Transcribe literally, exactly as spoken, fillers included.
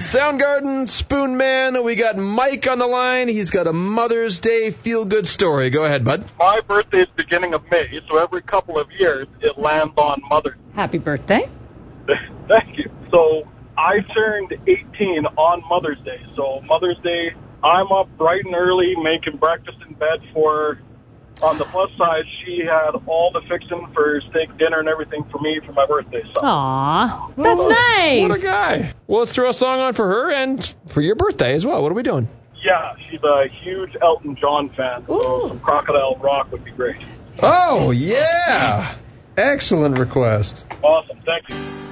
Soundgarden, Spoon Man. We got Mike on the line. He's got a Mother's Day feel-good story. Go ahead, bud. My birthday is beginning of May, so every couple of years it lands on Mother's Day. Happy birthday. Thank you. So I turned eighteen on Mother's Day. So Mother's Day, I'm up bright and early making breakfast in bed for her. On the plus side, she had all the fixing for steak dinner and everything for me for my birthday. So. Aw, that's Oh, nice. What a guy. Well, let's throw a song on for her and for your birthday as well. What are we doing? Yeah, she's a huge Elton John fan, so Ooh. some Crocodile Rock would be great. Oh, yeah. Excellent request. Awesome, thank you.